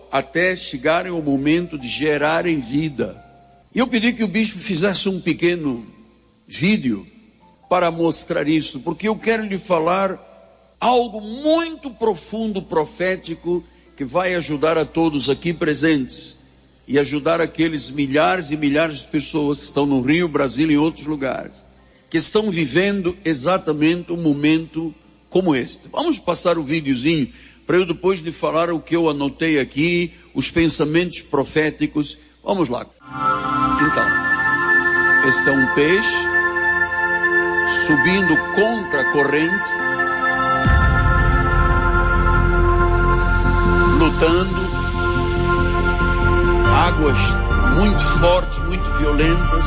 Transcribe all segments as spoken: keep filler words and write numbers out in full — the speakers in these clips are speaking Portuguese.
até chegarem ao momento de gerarem vida. E eu pedi que o bispo fizesse um pequeno vídeo para mostrar isso, porque eu quero lhe falar algo muito profundo, profético, que vai ajudar a todos aqui presentes e ajudar aqueles milhares e milhares de pessoas que estão no Rio, Brasil e em outros lugares, que estão vivendo exatamente um momento como este. Vamos passar o videozinho para eu depois lhe falar o que eu anotei aqui, os pensamentos proféticos. Vamos lá. Então, este é um peixe subindo contra a corrente, lutando, águas muito fortes, muito violentas.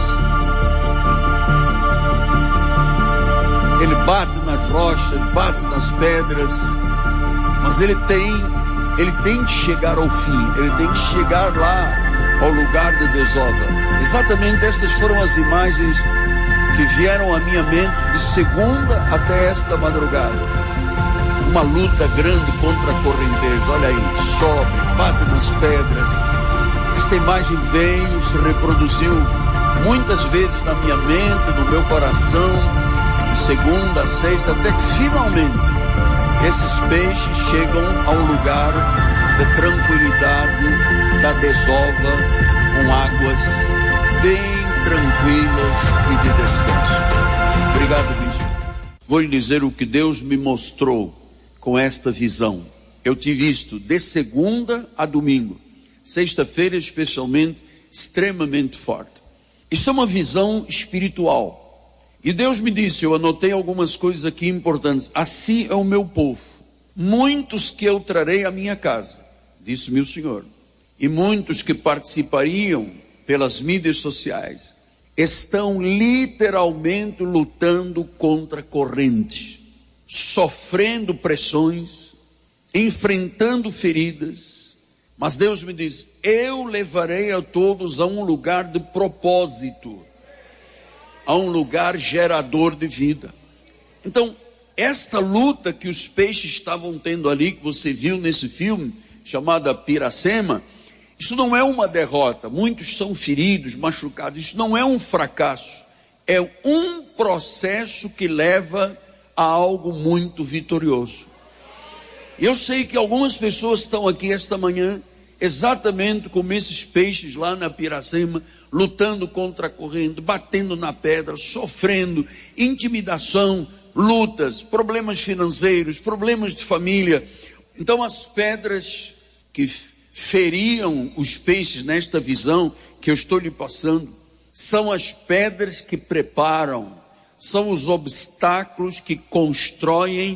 Ele bate nas rochas, bate nas pedras, mas ele tem, ele tem que chegar ao fim, ele tem que chegar lá ao lugar de desova. Exatamente estas foram as imagens que vieram à minha mente de segunda até esta madrugada. Uma luta grande contra a correnteza. Olha aí, sobe, bate nas pedras. Esta imagem veio, se reproduziu muitas vezes na minha mente, no meu coração, de segunda a sexta, até que finalmente esses peixes chegam ao lugar de tranquilidade, da desova, com águas bem tranquilas e de descanso. Obrigado, bispo. Vou lhe dizer o que Deus me mostrou com esta visão. Eu tive visto de segunda a domingo, sexta-feira especialmente, extremamente forte. Isso é uma visão espiritual. E Deus me disse, eu anotei algumas coisas aqui importantes. Assim é o meu povo, muitos que eu trarei à minha casa, disse-me o Senhor. E muitos que participariam pelas mídias sociais, estão literalmente lutando contra correntes, sofrendo pressões, enfrentando feridas. Mas Deus me diz, eu levarei a todos a um lugar de propósito, a um lugar gerador de vida. Então, esta luta que os peixes estavam tendo ali, que você viu nesse filme, chamada Piracema, isso não é uma derrota. Muitos são feridos, machucados. Isso não é um fracasso. É um processo que leva a algo muito vitorioso. Eu sei que algumas pessoas estão aqui esta manhã, exatamente como esses peixes lá na Piracema, lutando contra a corrente, batendo na pedra, sofrendo intimidação, lutas, problemas financeiros, problemas de família. Então as pedras que feriam os peixes nesta visão que eu estou lhe passando, são as pedras que preparam, são os obstáculos que constroem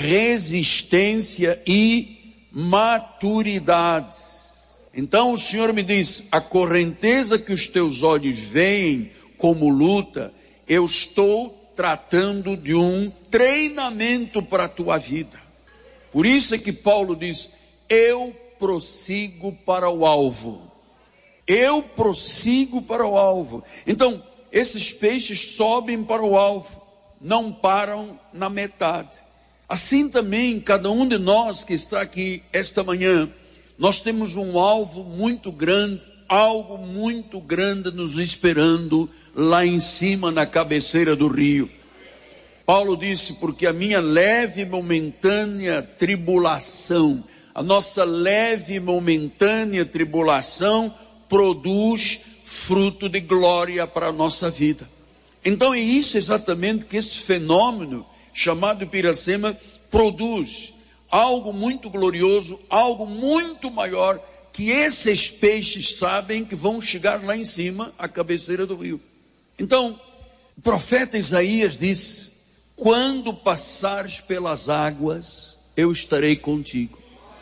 resistência e maturidade. Então o Senhor me diz, a correnteza que os teus olhos veem como luta, eu estou tratando de um treinamento para a tua vida. Por isso é que Paulo diz, eu prossigo para o alvo. Eu prossigo para o alvo. Então, esses peixes sobem para o alvo, não param na metade. Assim também, cada um de nós que está aqui esta manhã, nós temos um alvo muito grande, algo muito grande nos esperando lá em cima na cabeceira do rio. Paulo disse, porque a minha leve e momentânea tribulação, a nossa leve e momentânea tribulação produz fruto de glória para a nossa vida. Então é isso exatamente que esse fenômeno chamado Piracema produz. Algo muito glorioso, algo muito maior, que esses peixes sabem que vão chegar lá em cima, à cabeceira do rio. Então, o profeta Isaías disse, quando passares pelas águas, eu estarei contigo.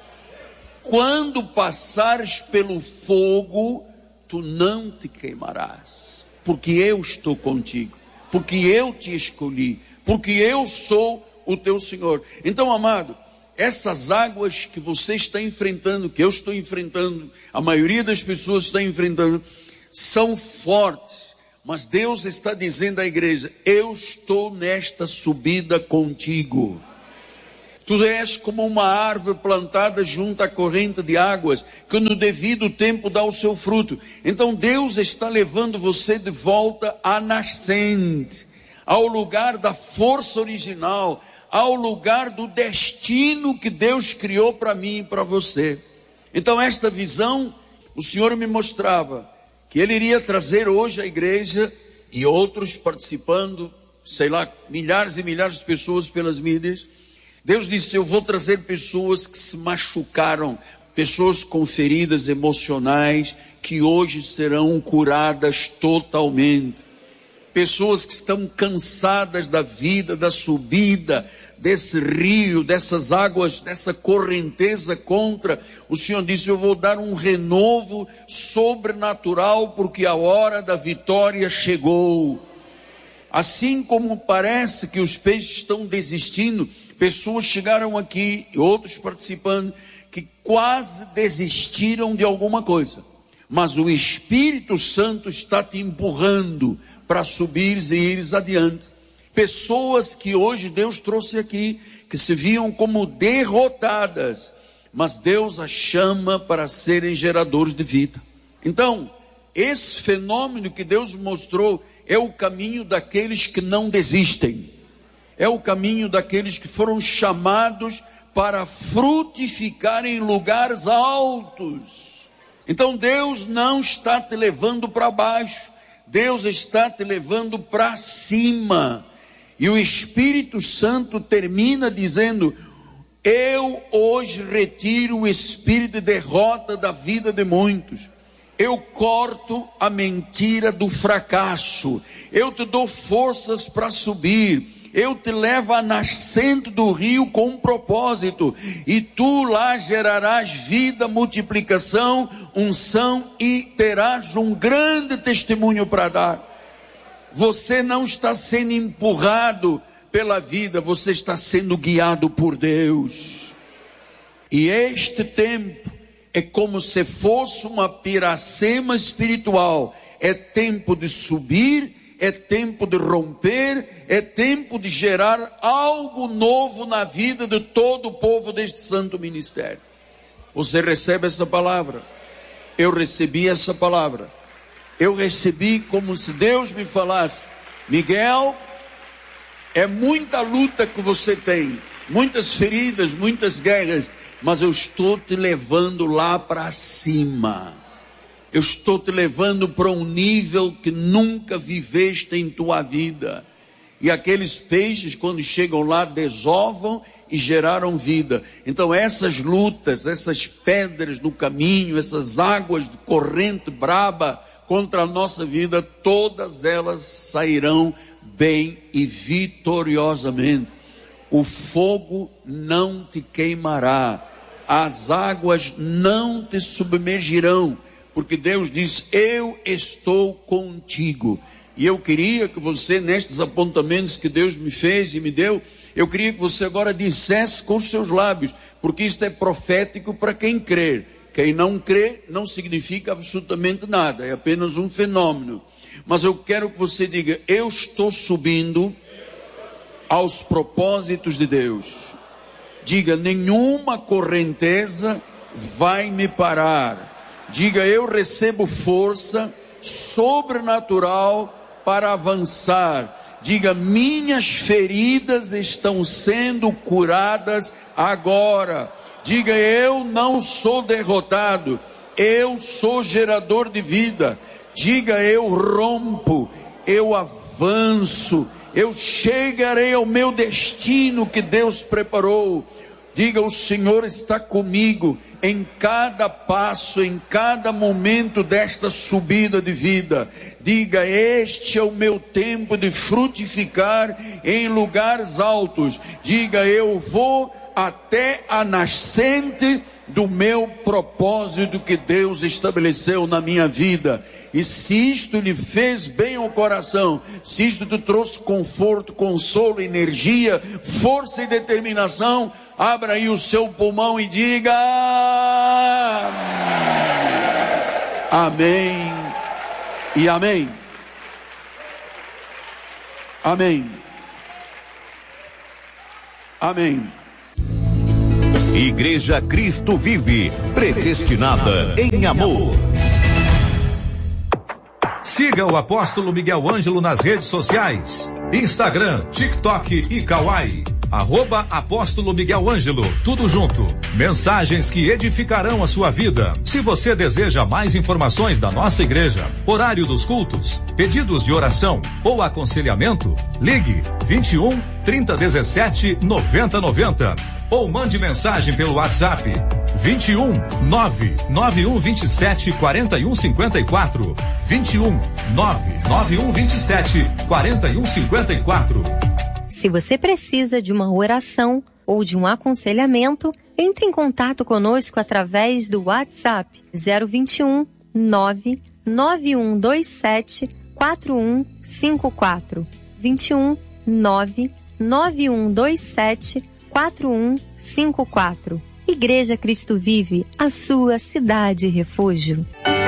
Quando passares pelo fogo, tu não te queimarás, porque eu estou contigo, porque eu te escolhi, porque eu sou o teu Senhor. Então, amado, essas águas que você está enfrentando, que eu estou enfrentando, a maioria das pessoas está enfrentando, são fortes, mas Deus está dizendo à igreja, eu estou nesta subida contigo. Tu és como uma árvore plantada junto à corrente de águas, que no devido tempo dá o seu fruto. Então Deus está levando você de volta à nascente, ao lugar da força original, ao lugar do destino que Deus criou para mim e para você. Então esta visão, o Senhor me mostrava que Ele iria trazer hoje à igreja, e outros participando, sei lá, milhares e milhares de pessoas pelas mídias. Deus disse: eu vou trazer pessoas que se machucaram, pessoas com feridas emocionais, que hoje serão curadas totalmente. Pessoas que estão cansadas da vida, da subida, desse rio, dessas águas, dessa correnteza contra. O Senhor disse: eu vou dar um renovo sobrenatural, porque a hora da vitória chegou. Assim como parece que os peixes estão desistindo, pessoas chegaram aqui, outros participando, que quase desistiram de alguma coisa, mas o Espírito Santo está te empurrando para subires e ires adiante. Pessoas que hoje Deus trouxe aqui, que se viam como derrotadas, mas Deus as chama para serem geradores de vida. Então, esse fenômeno que Deus mostrou é o caminho daqueles que não desistem. É o caminho daqueles que foram chamados para frutificar em lugares altos. Então Deus não está te levando para baixo, Deus está te levando para cima. E o Espírito Santo termina dizendo: eu hoje retiro o espírito de derrota da vida de muitos. Eu corto a mentira do fracasso. Eu te dou forças para subir. Eu te levo à nascente do rio com um propósito. E tu lá gerarás vida, multiplicação, unção e terás um grande testemunho para dar. Você não está sendo empurrado pela vida, você está sendo guiado por Deus. E este tempo é como se fosse uma piracema espiritual. É tempo de subir, é tempo de romper, é tempo de gerar algo novo na vida de todo o povo deste santo ministério. Você recebe essa palavra? Eu recebi essa palavra. Eu recebi como se Deus me falasse: Miguel, é muita luta que você tem, muitas feridas, muitas guerras, mas eu estou te levando lá para cima. Eu estou te levando para um nível que nunca viveste em tua vida. E aqueles peixes, quando chegam lá, desovam e geraram vida. Então essas lutas, essas pedras no caminho, essas águas de corrente braba contra a nossa vida, todas elas sairão bem e vitoriosamente. O fogo não te queimará, as águas não te submergirão, porque Deus diz: eu estou contigo. E eu queria que você, nestes apontamentos que Deus me fez e me deu, eu queria que você agora dissesse com os seus lábios, porque isto é profético para quem crer. Quem não crê não significa absolutamente nada, é apenas um fenômeno. Mas eu quero que você diga: eu estou subindo aos propósitos de Deus. Diga: nenhuma correnteza vai me parar. Diga: eu recebo força sobrenatural para avançar. Diga: minhas feridas estão sendo curadas agora. Diga: eu não sou derrotado, eu sou gerador de vida. Diga: eu rompo, eu avanço, eu chegarei ao meu destino que Deus preparou. Diga: o Senhor está comigo em cada passo, em cada momento desta subida de vida. Diga: este é o meu tempo de frutificar em lugares altos. Diga: eu vou até a nascente do meu propósito que Deus estabeleceu na minha vida. E se isto lhe fez bem ao coração, se isto te trouxe conforto, consolo, energia, força e determinação, abra aí o seu pulmão e diga: amém e amém. Amém. Amém. Igreja Cristo Vive, predestinada em amor. Siga o apóstolo Miguel Ângelo nas redes sociais, Instagram, TikTok e Kawaii. Arroba Apóstolo Miguel Ângelo, tudo junto. Mensagens que edificarão a sua vida. Se você deseja mais informações da nossa igreja, horário dos cultos, pedidos de oração ou aconselhamento, ligue vinte e um, trinta, dezessete, noventa, noventa ou mande mensagem pelo WhatsApp vinte e um, nove nove um vinte e sete, quarenta e um cinquenta e quatro. vinte e um, nove nove um vinte e sete, quarenta e um cinquenta e quatro. Se você precisa de uma oração ou de um aconselhamento, entre em contato conosco através do WhatsApp zero vinte e um, nove nove um dois sete, quatro um cinco quatro. vinte e um, nove nove um dois sete, quatro um cinco quatro. Igreja Cristo Vive, a sua cidade refúgio.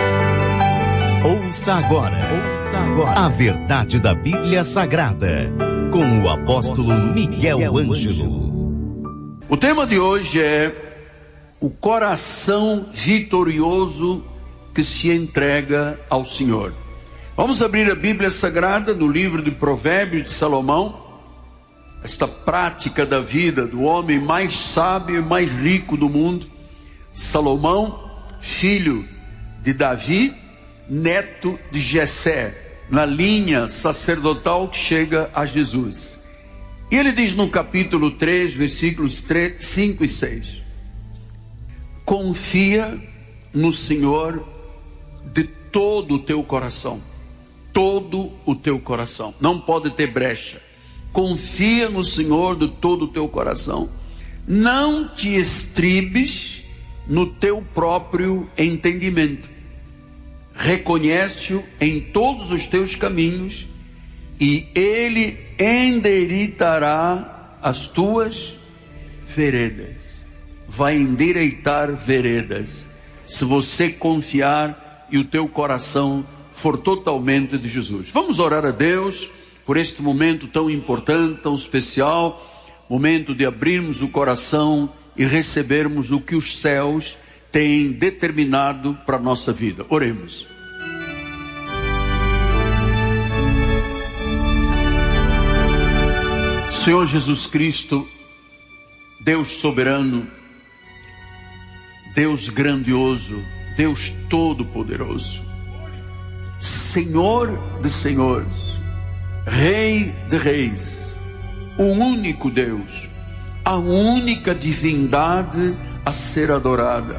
Ouça agora, ouça agora a verdade da Bíblia Sagrada, com o apóstolo Miguel Ângelo. O tema de hoje é o coração vitorioso que se entrega ao Senhor. Vamos abrir a Bíblia Sagrada no livro de Provérbios de Salomão. Esta prática da vida do homem mais sábio e mais rico do mundo, Salomão, filho de Davi, neto de Jessé, na linha sacerdotal que chega a Jesus. E ele diz no capítulo três, versículos três, cinco e seis: confia no Senhor de todo o teu coração, todo o teu coração, não pode ter brecha. Confia no Senhor de todo o teu coração, não te estribes no teu próprio entendimento, reconhece-o em todos os teus caminhos e ele endireitará as tuas veredas. Vai endireitar veredas se você confiar e o teu coração for totalmente de Jesus. Vamos orar a Deus por este momento tão importante, tão especial, momento de abrirmos o coração e recebermos o que os céus têm determinado para a nossa vida. Oremos. Senhor Jesus Cristo, Deus soberano, Deus grandioso, Deus todo-poderoso, Senhor de senhores, Rei de reis, o único Deus, a única divindade a ser adorada,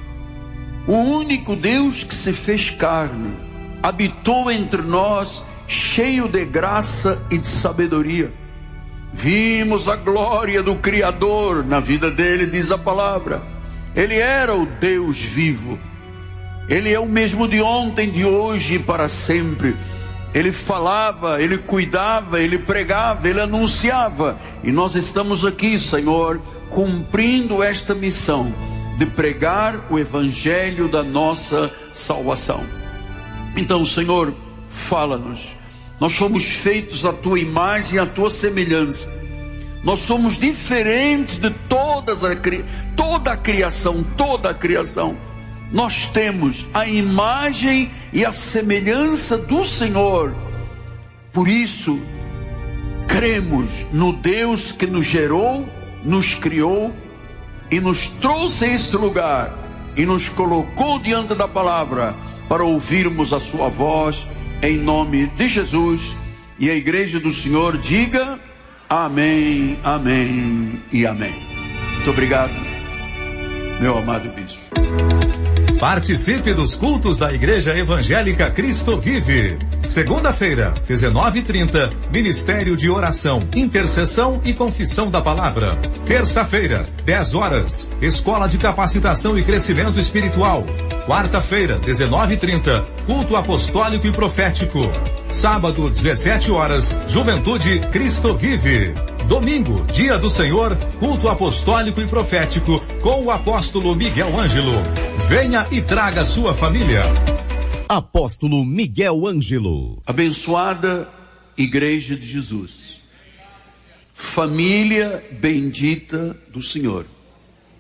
o único Deus que se fez carne, habitou entre nós, cheio de graça e de sabedoria. Vimos a glória do Criador na vida dele, diz a palavra. Ele era o Deus vivo, ele é o mesmo de ontem, de hoje e para sempre. Ele falava, ele cuidava, ele pregava, ele anunciava. E nós estamos aqui, Senhor, cumprindo esta missão de pregar o evangelho da nossa salvação. Então, Senhor, fala-nos. Nós somos feitos à tua imagem e à tua semelhança. Nós somos diferentes de todas a, toda a criação, toda a criação. Nós temos a imagem e a semelhança do Senhor. Por isso, cremos no Deus que nos gerou, nos criou e nos trouxe a este lugar e nos colocou diante da palavra para ouvirmos a sua voz, em nome de Jesus. E a igreja do Senhor diga amém, amém e amém. Muito obrigado, meu amado bispo. Participe dos cultos da Igreja Evangélica Cristo Vive. Segunda-feira, dezenove e trinta, Ministério de Oração, Intercessão e Confissão da Palavra. Terça-feira, dez horas, Escola de Capacitação e Crescimento Espiritual. Quarta-feira, dezenove e trinta, Culto Apostólico e Profético. Sábado, dezessete horas, Juventude Cristo Vive. Domingo, Dia do Senhor, Culto Apostólico e Profético, com o apóstolo Miguel Ângelo. Venha e traga sua família. Apóstolo Miguel Ângelo. Abençoada Igreja de Jesus, família bendita do Senhor.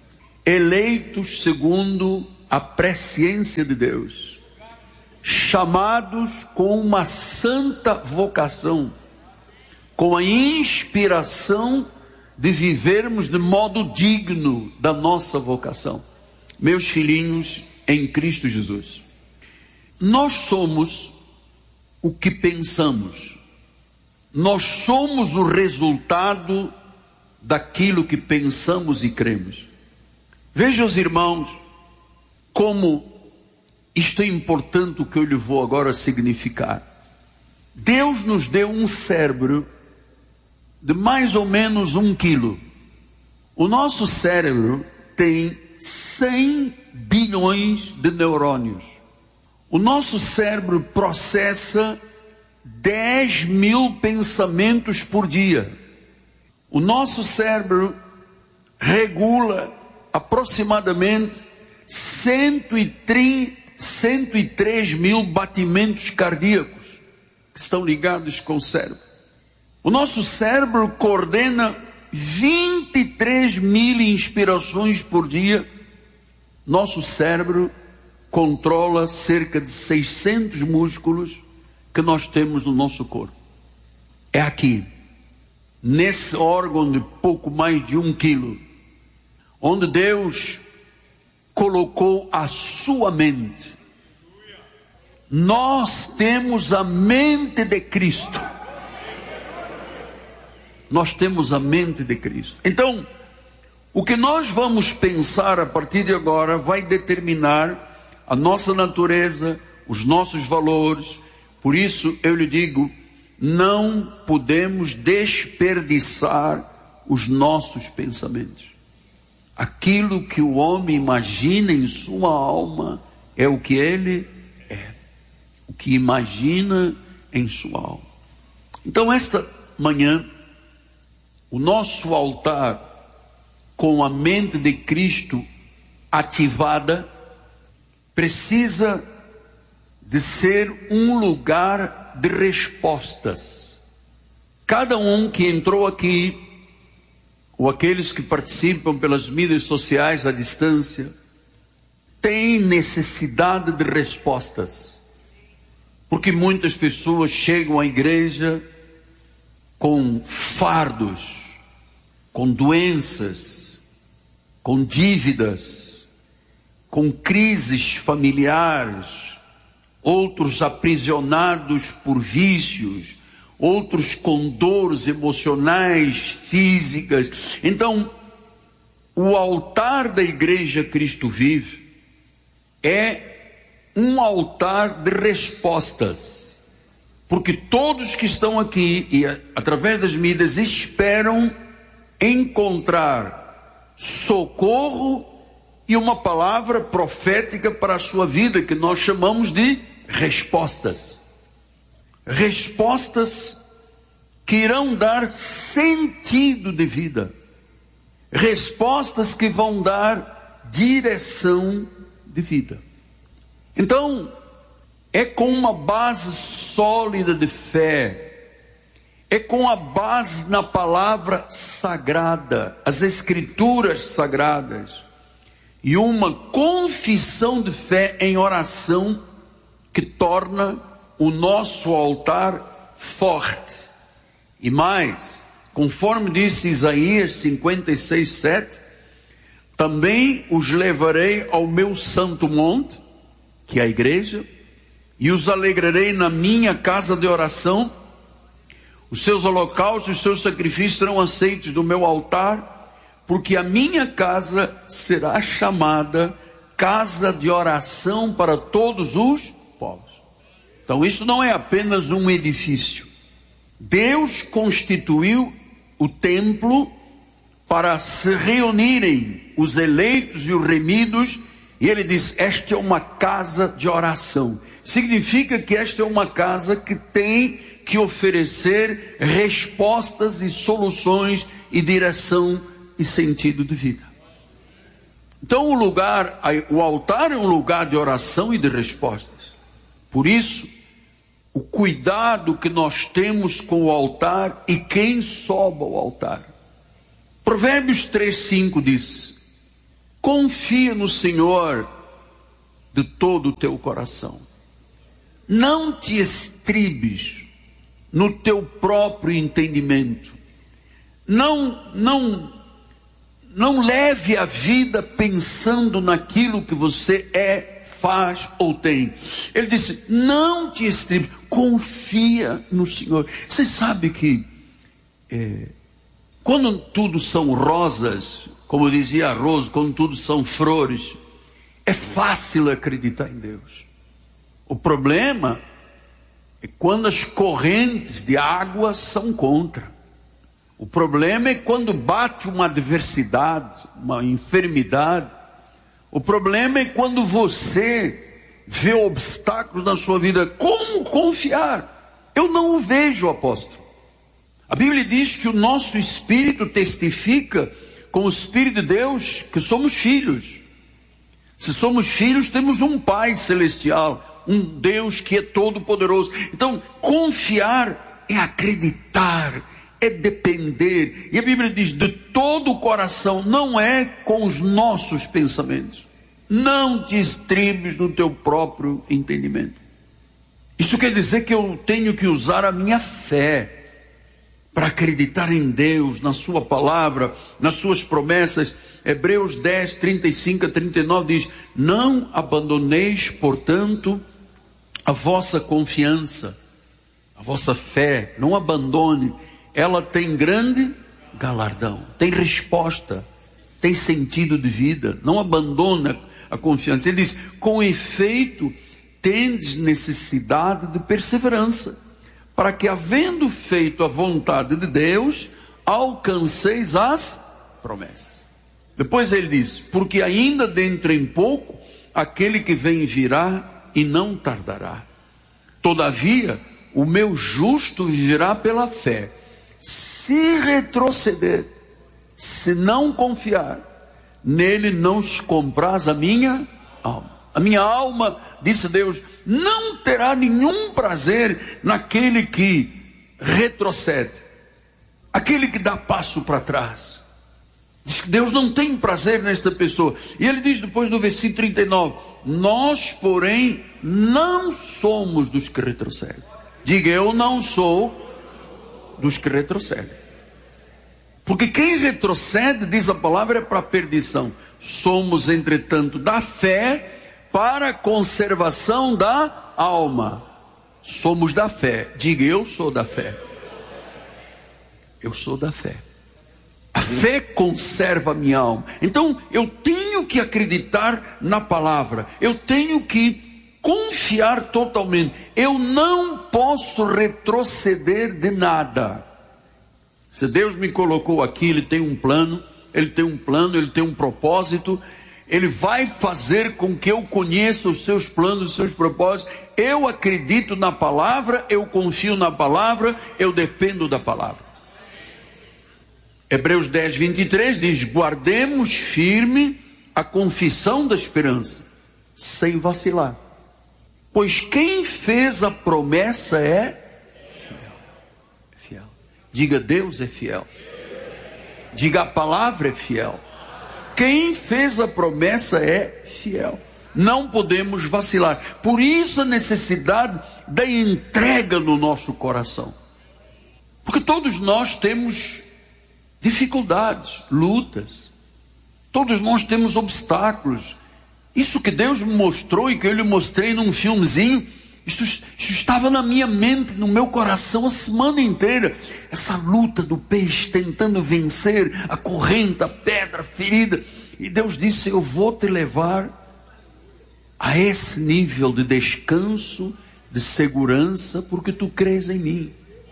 eleitos segundo a presciência de Deus, chamados com uma santa vocação, com a inspiração de vivermos de modo digno da nossa vocação. Meus filhinhos em Cristo Jesus, nós somos o que pensamos, nós somos o resultado daquilo que pensamos e cremos. Vejam os irmãos, como isto é importante o que eu lhe vou agora significar. Deus nos deu um cérebro de mais ou menos um quilo. O nosso cérebro tem cem bilhões de neurônios. O nosso cérebro processa dez mil pensamentos por dia. O nosso cérebro regula aproximadamente cento e três mil batimentos cardíacos que estão ligados com o cérebro. O nosso cérebro coordena vinte e três mil inspirações por dia. Nosso cérebro controla cerca de seiscentos músculos que nós temos no nosso corpo. É aqui, nesse órgão de pouco mais de um quilo, onde Deus colocou a sua mente. Nós temos a mente de Cristo. Nós temos a mente de Cristo. Então, o que nós vamos pensar a partir de agora vai determinar a nossa natureza, os nossos valores. Por isso eu lhe digo, não podemos desperdiçar os nossos pensamentos. Aquilo que o homem imagina em sua alma é o que ele é. O que imagina em sua alma. Então esta manhã, o nosso altar com a mente de Cristo ativada precisa de ser um lugar de respostas. Cada um que entrou aqui, ou aqueles que participam pelas mídias sociais à distância, tem necessidade de respostas. Porque muitas pessoas chegam à igreja com fardos, com doenças, com dívidas, com crises familiares, outros aprisionados por vícios, outros com dores emocionais, físicas. Então, o altar da Igreja Cristo Vive é um altar de respostas, porque todos que estão aqui e através das mídias esperam encontrar socorro e uma palavra profética para a sua vida, que nós chamamos de respostas. Respostas que irão dar sentido de vida. Respostas que vão dar direção de vida. Então, é com uma base sólida de fé, é com a base na palavra sagrada, as escrituras sagradas, e uma confissão de fé em oração que torna o nosso altar forte. E mais, conforme disse Isaías cinquenta e seis, sete, também os levarei ao meu santo monte, que é a igreja, e os alegrarei na minha casa de oração. Os seus holocaustos e os seus sacrifícios serão aceitos do meu altar, porque a minha casa será chamada casa de oração para todos os povos. Então isso não é apenas um edifício. Deus constituiu o templo para se reunirem os eleitos e os remidos, e ele diz, esta é uma casa de oração. Significa que esta é uma casa que tem que oferecer respostas e soluções e direção e sentido de vida. Então o lugar, o altar é um lugar de oração e de respostas. Por isso, o cuidado que nós temos com o altar e quem sobe ao altar. Provérbios três, cinco diz, confia no Senhor de todo o teu coração. Não te estribes no teu próprio entendimento. Não, não, não leve a vida pensando naquilo que você é, faz ou tem. Ele disse, não te estribes, confia no Senhor. Você sabe que é, quando tudo são rosas, como dizia a Rose, quando tudo são flores, é fácil acreditar em Deus. O problema é quando as correntes de água são contra. O problema é quando bate uma adversidade, uma enfermidade. O problema é quando você vê obstáculos na sua vida. Como confiar? Eu não o vejo, apóstolo. A Bíblia diz que o nosso espírito testifica com o Espírito de Deus que somos filhos. Se somos filhos, temos um Pai celestial, um Deus que é todo poderoso. Então, confiar é acreditar, é depender. E a Bíblia diz, de todo o coração, não é com os nossos pensamentos. Não te estribes no teu próprio entendimento. Isso quer dizer que eu tenho que usar a minha fé para acreditar em Deus, na sua palavra, nas suas promessas. Hebreus dez, trinta e cinco a trinta e nove diz, não abandoneis, portanto, a vossa confiança, a vossa fé, não abandone. Ela tem grande galardão, tem resposta, tem sentido de vida. Não abandona a confiança. Ele diz, com efeito, tendes necessidade de perseverança, para que, havendo feito a vontade de Deus, alcanceis as promessas. Depois ele diz, porque ainda dentro em pouco, aquele que vem virá e não tardará. Todavia, o meu justo viverá pela fé. Se retroceder, se não confiar, nele não se compraz a minha alma. A minha alma, disse Deus, não terá nenhum prazer naquele que retrocede, aquele que dá passo para trás. Diz que Deus não tem prazer nesta pessoa. E ele diz depois no versículo trinta e nove, nós, porém, não somos dos que retrocedem. Diga, eu não sou dos que retrocedem. Porque quem retrocede, diz a palavra, é para a perdição. Somos, entretanto, da fé para a conservação da alma. Somos da fé. Diga, eu sou da fé. Eu sou da fé. A fé conserva a minha alma. Então, eu tenho que acreditar na palavra. Eu tenho que confiar totalmente. Eu não posso retroceder de nada. Se Deus me colocou aqui, Ele tem um plano, Ele tem um plano, Ele tem um propósito. Ele vai fazer com que eu conheça os seus planos, os seus propósitos. Eu acredito na palavra, eu confio na palavra, eu dependo da palavra. Hebreus dez, vinte e três diz, guardemos firme a confissão da esperança, sem vacilar. Pois quem fez a promessa é fiel. fiel. Diga, Deus é fiel. Diga, a palavra é fiel. Quem fez a promessa é fiel. Não podemos vacilar. Por isso a necessidade da entrega no nosso coração. Porque todos nós temos dificuldades, lutas. Todos nós temos obstáculos. Isso que Deus me mostrou e que eu lhe mostrei num filmezinho, isso, isso estava na minha mente, no meu coração a semana inteira. Essa luta do peixe tentando vencer a corrente, a pedra, a ferida. E Deus disse, eu vou te levar a esse nível de descanso, de segurança, porque tu crês em mim.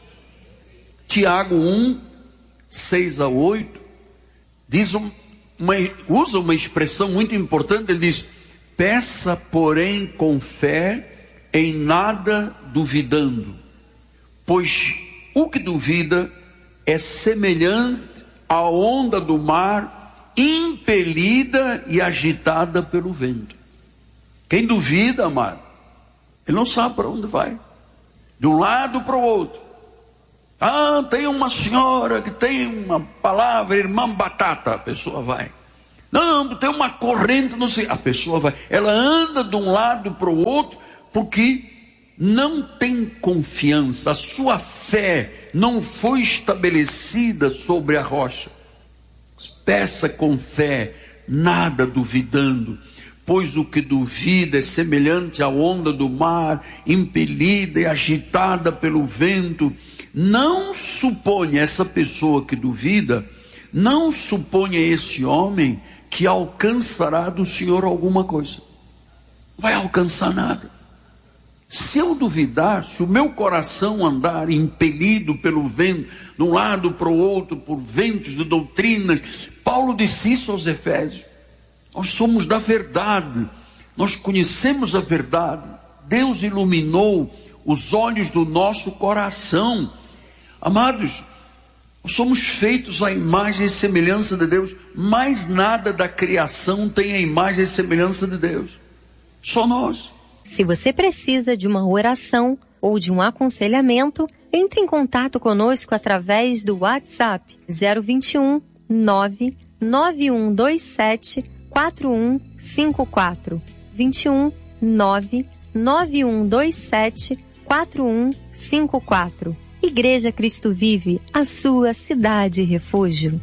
Tiago um, seis a oito, diz uma, usa uma expressão muito importante. Ele diz, peça porém com fé, em nada duvidando, pois o que duvida é semelhante à onda do mar, impelida e agitada pelo vento. Quem duvida, amado, ele não sabe para onde vai, de um lado para o outro. Ah, tem uma senhora que tem uma palavra, irmã batata, a pessoa vai. Não, tem uma corrente, não sei. A pessoa vai, ela anda de um lado para o outro, porque não tem confiança. A sua fé não foi estabelecida sobre a rocha. Peça com fé, nada duvidando, pois o que duvida é semelhante à onda do mar, impelida e agitada pelo vento. Não suponha essa pessoa que duvida, não suponha esse homem que alcançará do Senhor alguma coisa. Não vai alcançar nada. Se eu duvidar, se o meu coração andar impelido pelo vento, de um lado para o outro, por ventos de doutrinas, Paulo disse isso aos Efésios. Nós somos da verdade, nós conhecemos a verdade. Deus iluminou os olhos do nosso coração. Amados, nós somos feitos à imagem e semelhança de Deus. Mais nada da criação tem a imagem e semelhança de Deus. Só nós. Se você precisa de uma oração ou de um aconselhamento, entre em contato conosco através do WhatsApp zero vinte e um, nove nove um dois sete, quatro um cinco quatro. vinte e um, nove nove um dois sete, quatro um cinco quatro. Igreja Cristo Vive, a sua cidade refúgio.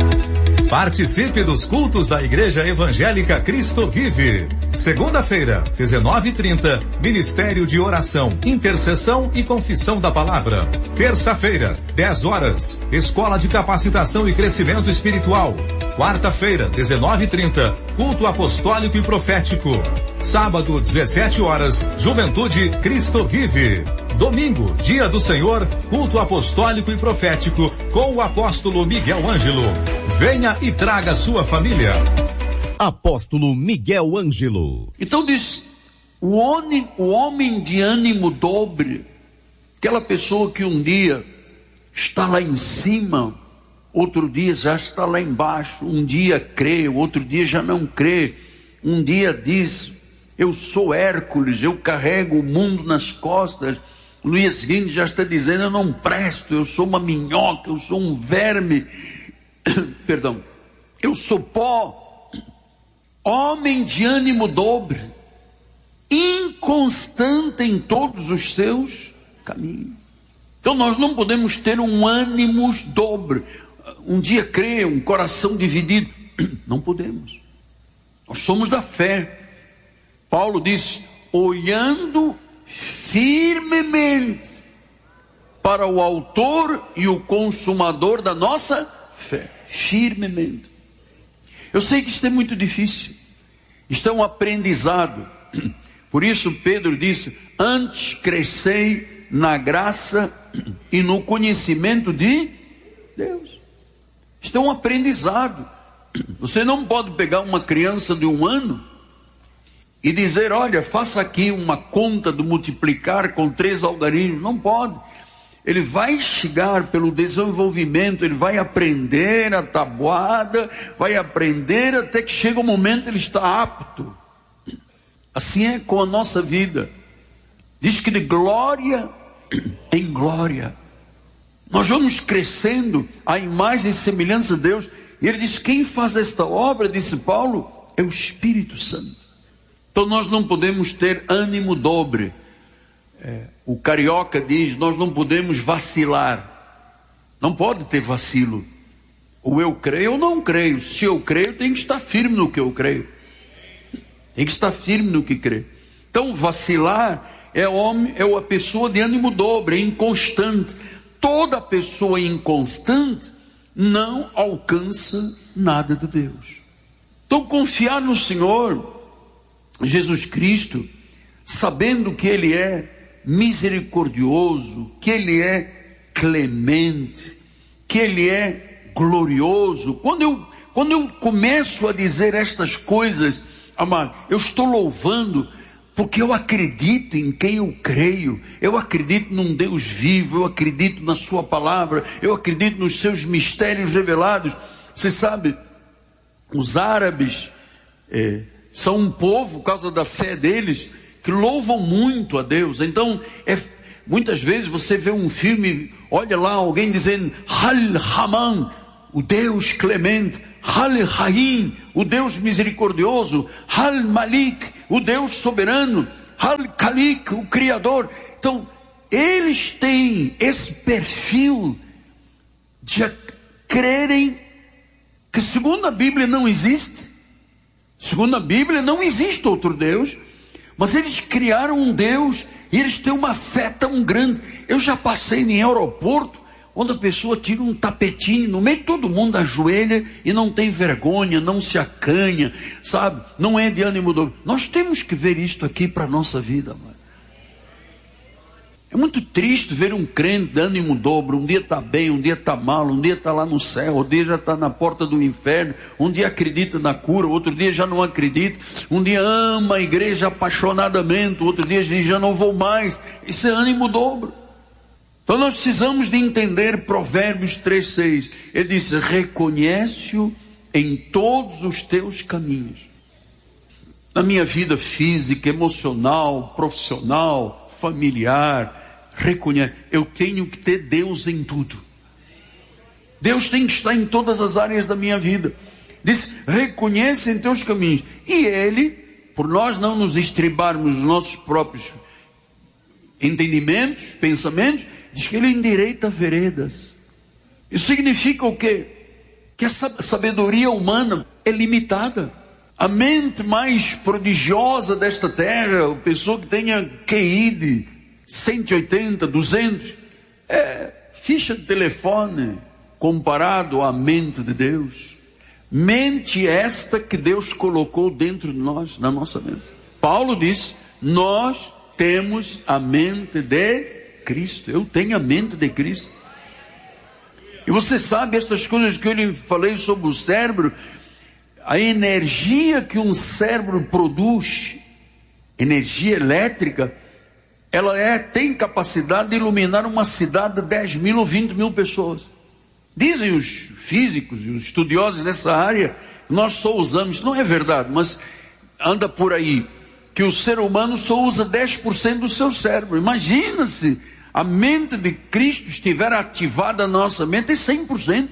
Participe dos cultos da Igreja Evangélica Cristo Vive. Segunda-feira, dezenove e trinta, Ministério de Oração, Intercessão e Confissão da Palavra. Terça-feira, dez horas, Escola de Capacitação e Crescimento Espiritual. Quarta-feira, dezenove e trinta, Culto Apostólico e Profético. Sábado, dezessete horas, Juventude Cristo Vive. Domingo, Dia do Senhor, Culto Apostólico e Profético, com o apóstolo Miguel Ângelo. Venha e traga sua família. Apóstolo Miguel Ângelo. Então diz, o homem, o homem de ânimo dobre, aquela pessoa que um dia está lá em cima, outro dia já está lá embaixo, um dia crê, outro dia já não crê, um dia diz, eu sou Hércules, eu carrego o mundo nas costas, no dia seguinte já está dizendo, eu não presto, eu sou uma minhoca, eu sou um verme, perdão, eu sou pó. Homem de ânimo dobre, inconstante em todos os seus caminhos. Então nós não podemos ter um ânimo dobre, um dia crer, um coração dividido, não podemos. Nós somos da fé. Paulo diz, olhando firmemente para o autor e o consumador da nossa fé, firmemente. Eu sei que isto é muito difícil, isto é um aprendizado, por isso Pedro disse, antes crescei na graça e no conhecimento de Deus. Isto é um aprendizado. Você não pode pegar uma criança de um ano e dizer, olha, faça aqui uma conta do multiplicar com três algarismos. Não pode. Ele vai chegar pelo desenvolvimento, ele vai aprender a tabuada, vai aprender até que chega o momento ele está apto. Assim é com a nossa vida. Diz que de glória em glória nós vamos crescendo à imagem e semelhança de Deus. E ele diz, quem faz esta obra, disse Paulo, é o Espírito Santo. Então nós não podemos ter ânimo dobre. É, o carioca diz, nós não podemos vacilar. Não pode ter vacilo. Ou eu creio ou não creio. Se eu creio, tenho que estar firme no que eu creio. Tem que estar firme no que crê. Então vacilar é homem, é uma pessoa de ânimo dobre, é inconstante. Toda pessoa inconstante não alcança nada de Deus. Então confiar no Senhor Jesus Cristo, sabendo que Ele é misericordioso, que Ele é clemente, que Ele é glorioso. Quando eu, quando eu começo a dizer estas coisas, amado, eu estou louvando, porque eu acredito em quem eu creio, eu acredito num Deus vivo, eu acredito na sua palavra, eu acredito nos seus mistérios revelados. Você sabe, os árabes é, são um povo, por causa da fé deles, que louvam muito a Deus. Então, é, muitas vezes você vê um filme, olha lá alguém dizendo, Hal Haman, o Deus clemente, Hal Haim, o Deus misericordioso, Hal Malik, o Deus soberano, Hal Khalik, o Criador. Então, eles têm esse perfil de crerem que, segundo a Bíblia, não existe. Segundo a Bíblia, não existe outro Deus, mas eles criaram um Deus e eles têm uma fé tão grande. Eu já passei em aeroporto, onde a pessoa tira um tapetinho no meio, todo mundo ajoelha e não tem vergonha, não se acanha, sabe? Não é de ânimo dobro. Nós temos que ver isto aqui para a nossa vida, mano. É muito triste ver um crente de ânimo dobro. Um dia está bem, um dia está mal, um dia está lá no céu, outro dia já está na porta do inferno, um dia acredita na cura, outro dia já não acredita, um dia ama a igreja apaixonadamente, outro dia diz, já não vou mais. Isso é ânimo dobro. Então nós precisamos de entender Provérbios três, seis. Ele diz, reconhece-o em todos os teus caminhos. Na minha vida física, emocional, profissional, familiar, reconhece, eu tenho que ter Deus em tudo. Deus tem que estar em todas as áreas da minha vida. Diz, reconhece em teus caminhos. E Ele, por nós não nos estribarmos nos nossos próprios entendimentos, pensamentos, diz que Ele endireita veredas. Isso significa o quê? Que a sabedoria humana é limitada. A mente mais prodigiosa desta terra, a pessoa que tenha Q I de cento e oitenta, duzentos, é ficha de telefone comparado à mente de Deus. Mente esta que Deus colocou dentro de nós, na nossa mente. Paulo diz, nós temos a mente de Cristo. Eu tenho a mente de Cristo. E você sabe estas coisas que eu lhe falei sobre o cérebro, a energia que um cérebro produz, energia elétrica, ela é, tem capacidade de iluminar uma cidade de dez mil ou vinte mil pessoas. Dizem os físicos e os estudiosos nessa área, nós só usamos, isso não é verdade, mas anda por aí, que o ser humano só usa dez por cento do seu cérebro. Imagina se a mente de Cristo estiver ativada na nossa mente, é cem por cento.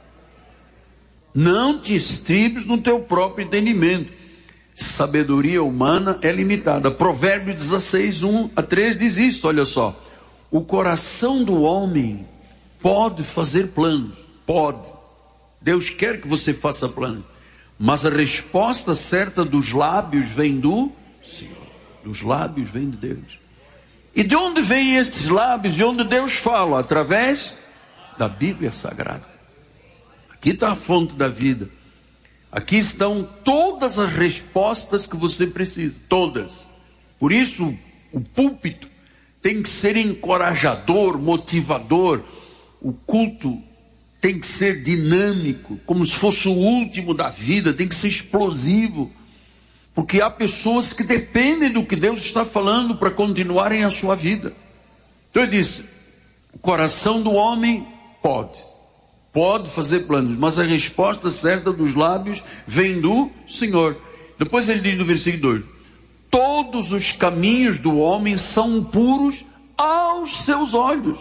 Não te estribes no teu próprio entendimento. Sabedoria humana é limitada. Provérbios dezesseis, um a três diz isso, olha só. O coração do homem pode fazer planos, pode. Deus quer que você faça planos. Mas a resposta certa dos lábios vem do Senhor. Dos lábios vem de Deus. E de onde vêm estes lábios? De onde Deus fala? Através da Bíblia Sagrada. Aqui está a fonte da vida. Aqui estão todas as respostas que você precisa. Todas. Por isso, o púlpito tem que ser encorajador, motivador. O culto tem que ser dinâmico, como se fosse o último da vida. Tem que ser explosivo. Porque há pessoas que dependem do que Deus está falando para continuarem a sua vida. Então ele disse, o coração do homem pode. Pode fazer planos, mas a resposta certa dos lábios vem do Senhor. Depois ele diz no versículo dois, todos os caminhos do homem são puros aos seus olhos,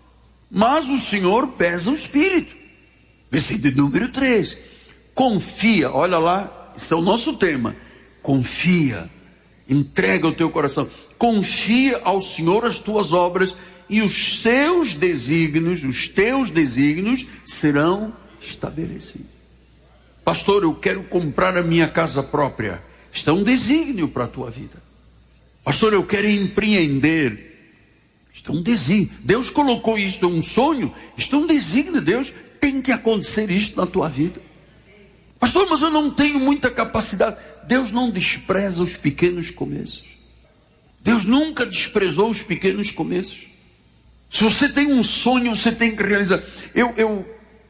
mas o Senhor pesa o espírito. Versículo número três, confia, olha lá, esse é o nosso tema, confia, entrega o teu coração, confia ao Senhor as tuas obras, e os seus desígnios, os teus desígnios serão estabelecidos. Pastor, eu quero comprar a minha casa própria. Isto é um desígnio para a tua vida. Pastor, eu quero empreender. Isto é um desígnio. Deus colocou isto, é um sonho. Isto é um desígnio de Deus. Tem que acontecer isto na tua vida. Pastor, mas eu não tenho muita capacidade. Deus não despreza os pequenos começos. Deus nunca desprezou os pequenos começos. Se você tem um sonho, você tem que realizar. Eu, eu,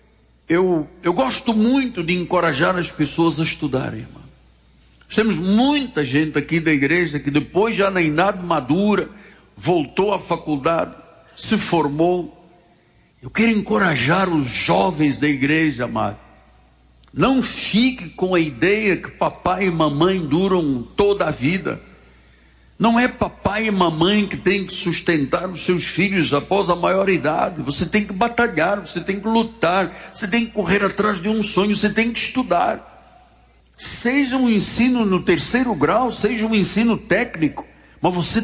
eu, eu gosto muito de encorajar as pessoas a estudarem, irmão. Temos muita gente aqui da igreja que depois, já na idade madura, voltou à faculdade, se formou. Eu quero encorajar os jovens da igreja, amado. Não fique com a ideia que papai e mamãe duram toda a vida. Não é papai e mamãe que tem que sustentar os seus filhos após a maioridade. Você tem que batalhar, você tem que lutar, você tem que correr atrás de um sonho, você tem que estudar. Seja um ensino no terceiro grau, seja um ensino técnico, mas você